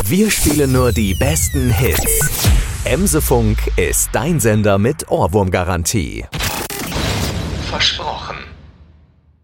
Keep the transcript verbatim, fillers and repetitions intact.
Wir spielen nur die besten Hits. Emse-Funk ist dein Sender mit Ohrwurmgarantie. Versprochen.